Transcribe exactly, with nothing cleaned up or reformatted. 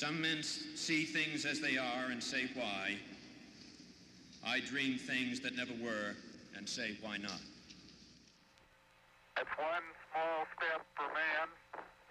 Some men see things as they are and say why. I dream things that never were and say why not. That's one small step for man,